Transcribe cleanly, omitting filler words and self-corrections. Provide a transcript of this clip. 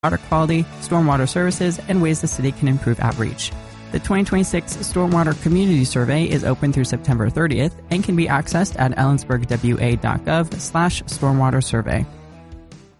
water quality, stormwater services, and ways the city can improve outreach. The 2026 Stormwater Community Survey is open through September 30th and can be accessed at ellensburgwa.gov/stormwater survey.